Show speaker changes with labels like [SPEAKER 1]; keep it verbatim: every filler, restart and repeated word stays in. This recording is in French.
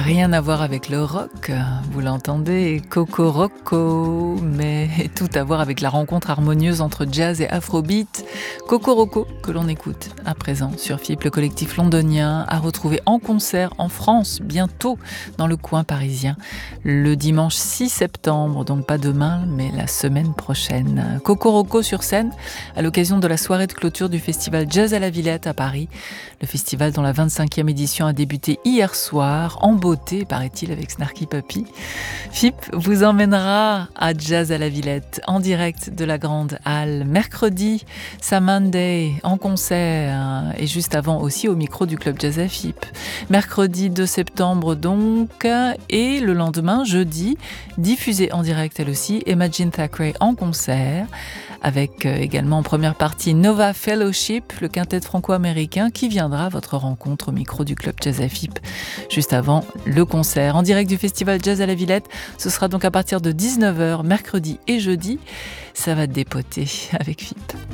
[SPEAKER 1] Rien à voir avec le rock, vous l'entendez, Cocoroco, mais tout à voir avec la rencontre harmonieuse entre jazz et afrobeat. Cocoroco, que l'on écoute à présent sur F I P, le collectif londonien, à retrouver en concert en France, bientôt dans le coin parisien, le dimanche six septembre, donc pas demain, mais la semaine prochaine. Cocoroco sur scène, à l'occasion de la soirée de clôture du festival Jazz à la Villette à Paris, le festival dont la vingt-cinquième édition a débuté hier soir, en beauté, paraît-il, avec Snarky Puppy. F I P vous emmènera à Jazz à la Villette, en direct de la Grande Halle, mercredi, Samanday, en concert, et juste avant aussi au micro du Club Jazz à F I P. Mercredi deux septembre donc, et le lendemain, jeudi, diffusé en direct elle aussi, Imagine Thackeray en concert, avec également en première partie Nova Fellowship, le quintet franco-américain qui viendra à votre rencontre au micro du Club Jazz à F I P, juste avant le concert. En direct du festival Jazz à la Villette, ce sera donc à partir de dix-neuf heures, mercredi et jeudi. Ça va dépoter avec F I P.